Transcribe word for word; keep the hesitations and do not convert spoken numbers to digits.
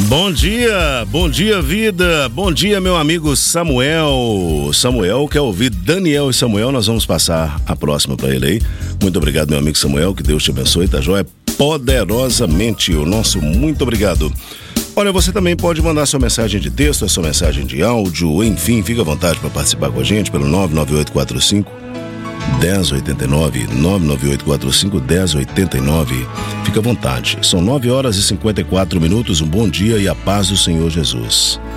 Bom dia, bom dia vida, bom dia meu amigo Samuel. Samuel quer ouvir Daniel e Samuel, nós vamos passar a próxima para ele aí. Muito obrigado meu amigo Samuel, que Deus te abençoe, tá joia? Poderosamente, o nosso muito obrigado. Olha, você também pode mandar sua mensagem de texto, a sua mensagem de áudio, enfim, fica à vontade para participar com a gente pelo nove nove oito quatro cinco um zero oito nove, nove nove oito quatro cinco um zero oito nove. Fica à vontade. São nove horas e cinquenta e quatro minutos. Um bom dia e a paz do Senhor Jesus.